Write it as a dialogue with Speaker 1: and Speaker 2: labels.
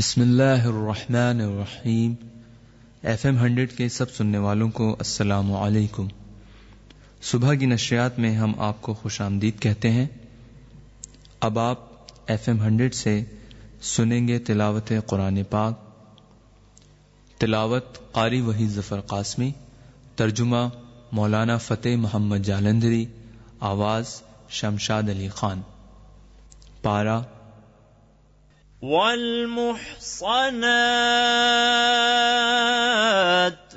Speaker 1: बिस्मिल्लाहिर्रहमानिर्रहीम। FM 100 के सब सुनने वालों को अस्सलामु अलैकुम। सुबह की नशरियात में हम आपको खुशामदीद कहते हैं। अब आप FM 100 से सुनेंगे तिलावत कुरान पाक। तिलावत कारी वही ज़फ़र क़ासमी, तर्जुमा मौलाना फ़तेह मोहम्मद जालंधरी, आवाज़ शमशाद अली खान। पारा
Speaker 2: वल्मुहसनात